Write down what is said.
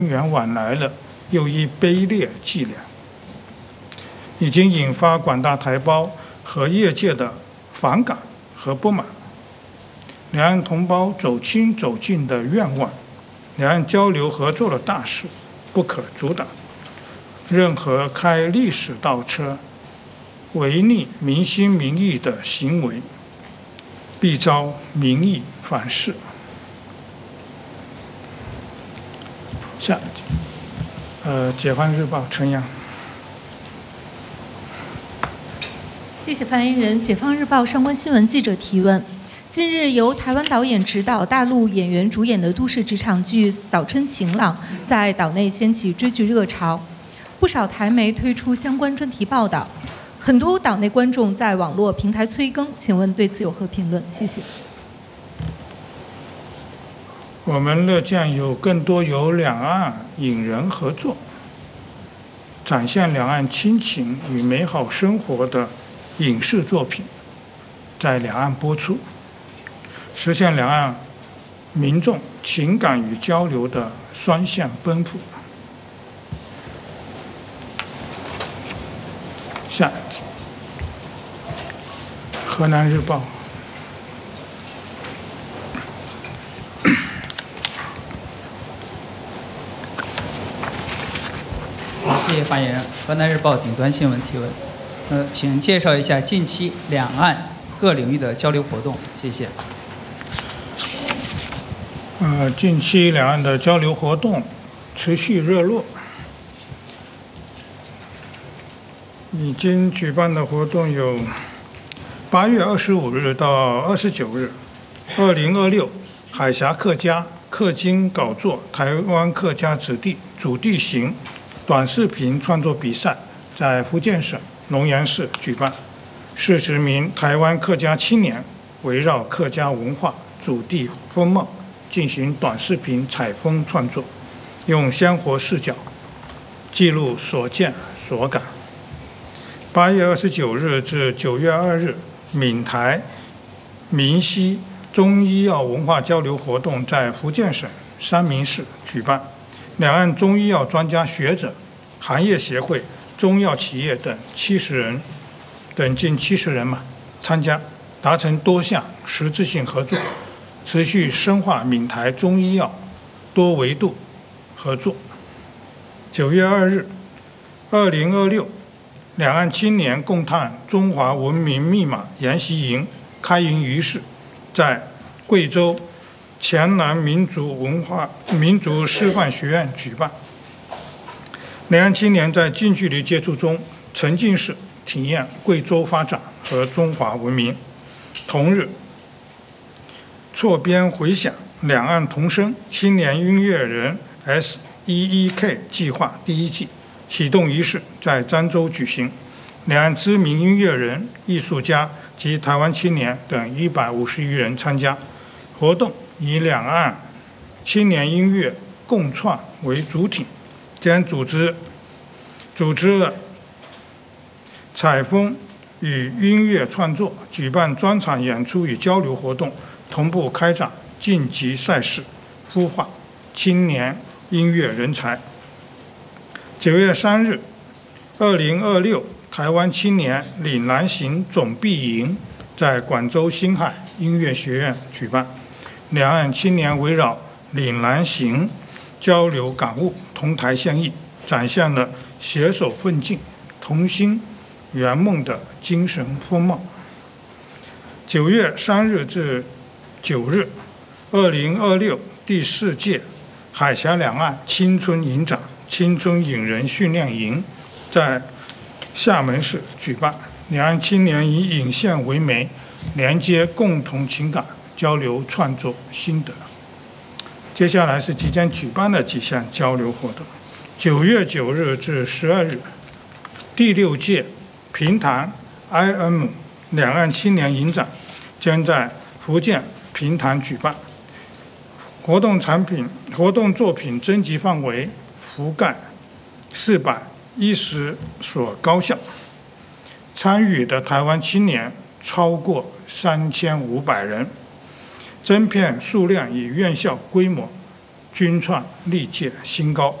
源往来了又一卑劣伎俩，已经引发广大台胞和业界的反感和不满。两岸同胞走亲走近的愿望，两岸交流合作的大势不可阻挡。任何开历史倒车、违逆民心民意的行为，必遭民意反噬。下，解放日报陈阳。 谢谢发言人。解放日报上官新闻记者提问：近日由台湾导演执导、大陆演员主演的都市职场剧《早春晴朗》在岛内掀起追剧热潮，不少台媒推出相关专题报道，很多岛内观众在网络平台催更，请问对此有何评论？谢谢。 我们乐见有更多由两岸影人合作，展现两岸亲情与美好生活的影视作品在两岸播出，实现两岸民众情感与交流的双向奔赴。下一题，河南日报。 谢谢发言人。河南日报顶端新闻提问，请介绍一下近期两岸各领域的交流活动，谢谢。 近期两岸的交流活动持续热络，已经举办的活动有8月25日到29日，2026海峡客家客经稿作台湾客家主题型短视频创作比赛在福建省龙岩市举办，40名台湾客家青年围绕客家文化主题风貌进行短视频采风创作，用鲜活视角记录所见所感。8月29日至9月2日，闽台闽西中医药文化交流活动在福建省三明市举办，两岸中医药专家学者、行业协会、中药企业等近70人参加，达成多项实质性合作，持续深化闽台中医药多维度合作。9月2日，2026两岸青年共探中华文明密码研习营开营仪式在贵州黔南民族师范学院举办，两岸青年在近距离接触中沉浸式体验贵州发展和中华文明。同日，错编回响两岸同声青年音乐人 S11K 计划第1季启动仪式在漳州举行，两岸知名音乐人、艺术家及台湾青年等150余人参加。活动以两岸青年音乐共创为主体，将组织了采风与音乐创作，举办专场演出与交流活动，同步开展晋级赛事，孵化青年音乐人才。9月3日，2026台湾青年岭南行总毕营在广州星海音乐学院举办，两岸青年围绕岭南行交流感悟，同台献艺，展现了携手奋进、同心圆梦的精神风貌。9月3日至9日，2026第4届海峡两岸青春营长、青春影人训练营在厦门市举办，两岸青年以影像为媒，连接共同情感，交流创作心得。接下来是即将举办的几项交流活动。9月9日至12日，第6届平潭 IM 两岸青年营展将在福建平潭举办，活动作品征集范围覆盖410所高校，参与的台湾青年超过3500人，征片数量以院校规模均创历届新高。